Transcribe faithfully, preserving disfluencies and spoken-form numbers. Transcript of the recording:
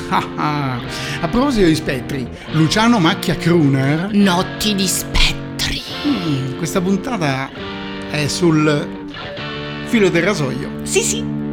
Ah, ah. A proposito di spettri, Luciano Macchia Crooner. Notti di spettri. Mm, questa puntata è sul filo del rasoio. Sì, sì.